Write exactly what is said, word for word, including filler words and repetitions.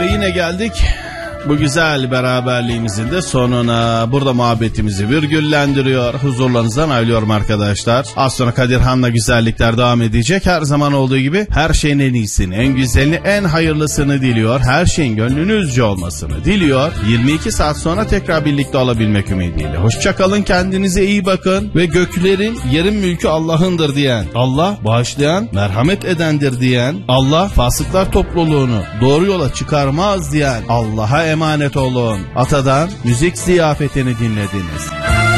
Ve yine geldik bu güzel beraberliğimizin de sonuna. Burada muhabbetimizi virgüllendiriyor. Huzurlarınızdan ayrılıyorum arkadaşlar. Az sonra Kadirhan'la güzellikler devam edecek. Her zaman olduğu gibi her şeyin en iyisini, en güzelini, en hayırlısını diliyor. Her şeyin gönlünüzce olmasını diliyor. yirmi iki saat sonra tekrar birlikte olabilmek ümidiyle. Hoşçakalın, kendinize iyi bakın. Ve göklerin, yerin mülkü Allah'ındır diyen, Allah bağışlayan, merhamet edendir diyen, Allah fasıklar topluluğunu doğru yola çıkarmaz diyen Allah'a emanet olun. Atadan müzik ziyafetini dinlediniz.